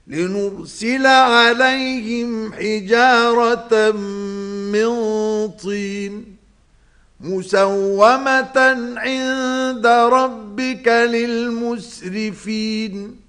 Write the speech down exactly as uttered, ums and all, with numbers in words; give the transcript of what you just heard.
لنرسل عليهم حجارة من طين مسومة عند ربك للمسرفين